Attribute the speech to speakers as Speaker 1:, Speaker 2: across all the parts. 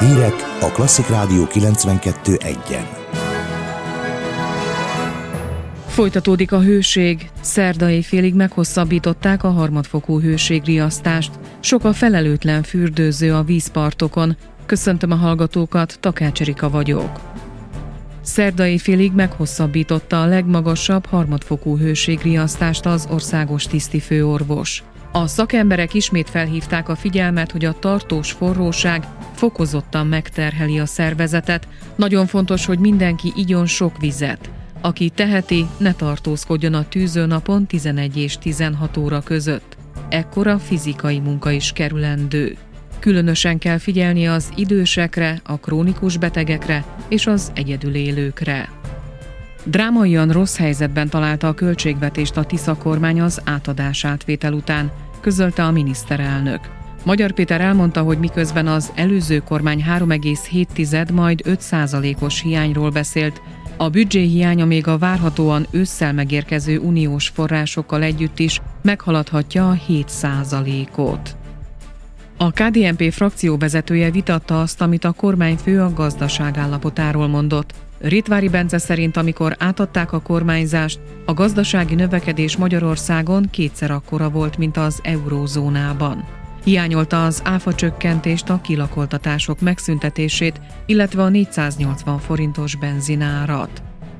Speaker 1: Hírek a Klasszik Rádió 92.1-en.
Speaker 2: Folytatódik a hőség. Szerda éjfélig meghosszabbították a harmadfokú hőségriasztást. Sok a felelőtlen fürdőző a vízpartokon. Köszöntöm a hallgatókat, Takács Erika vagyok. Szerda éjfélig meghosszabbította a legmagasabb harmadfokú hőségriasztást az országos tisztifőorvos. A szakemberek ismét felhívták a figyelmet, hogy a tartós forróság fokozottan megterheli a szervezetet. Nagyon fontos, hogy mindenki igyon sok vizet. Aki teheti, ne tartózkodjon a tűzőnapon 11 és 16 óra között. Ekkora fizikai munka is kerülendő. Különösen kell figyelni az idősekre, a krónikus betegekre és az egyedül élőkre. Drámaian rossz helyzetben találta a költségvetést a Tisza kormány az átadás-átvétel után, közölte a miniszterelnök. Magyar Péter elmondta, hogy miközben az előző kormány 3,7, majd 5%-os hiányról beszélt, a büdzséhiánya még a várhatóan ősszel megérkező uniós forrásokkal együtt is meghaladhatja a 7%-ot. A KDNP frakcióvezetője vitatta azt, amit a kormányfő a gazdaság állapotáról mondott. Ritvári Bence szerint, amikor átadták a kormányzást, a gazdasági növekedés Magyarországon kétszer akkora volt, mint az eurózónában. Hiányolta az áfacsökkentést, a kilakoltatások megszüntetését, illetve a 480 forintos benzinárat.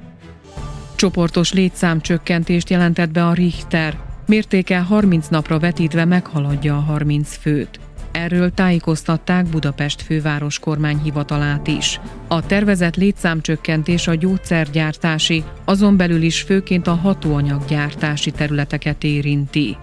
Speaker 2: Csoportos létszámcsökkentést jelentett be a Richter. Mértéke 30 napra vetítve meghaladja a 30 főt. Erről tájékoztatták Budapest főváros kormányhivatalát is. A tervezett létszámcsökkentés a gyógyszergyártási, azon belül is főként a hatóanyaggyártási területeket érinti.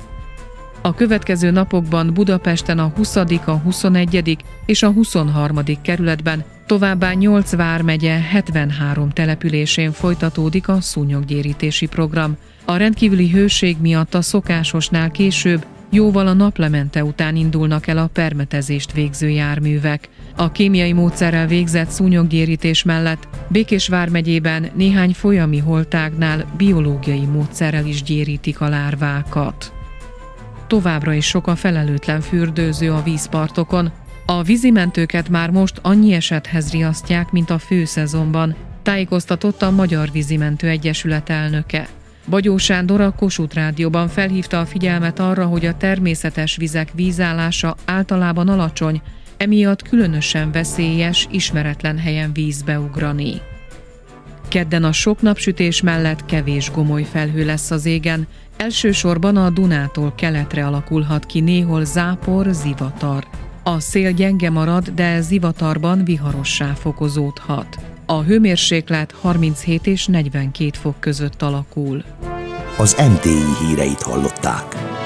Speaker 2: A következő napokban Budapesten a 20., a 21. és a 23. kerületben, továbbá 8 vármegye 73 településén folytatódik a szúnyoggyérítési program. A rendkívüli hőség miatt a szokásosnál később, jóval a naplemente után indulnak el a permetezést végző járművek. A kémiai módszerrel végzett szúnyoggyérítés mellett Békés vármegyében néhány folyami holtágnál biológiai módszerrel is gyérítik a lárvákat. Továbbra is sok a felelőtlen fürdőző a vízpartokon. A vízimentőket már most annyi esethez riasztják, mint a főszezonban, tájékoztatott a Magyar Vízimentő Egyesület elnöke. Bagyó Sándor a Kossuth Rádióban felhívta a figyelmet arra, hogy a természetes vizek vízállása általában alacsony, emiatt különösen veszélyes ismeretlen helyen vízbe ugrani. Kedden a sok napsütés mellett kevés gomoly felhő lesz az égen, elsősorban a Dunától keletre alakulhat ki néhol zápor, zivatar. A szél gyenge marad, de zivatarban viharossá fokozódhat. A hőmérséklet 37 és 42 fok között alakul.
Speaker 1: Az MTI híreit hallották.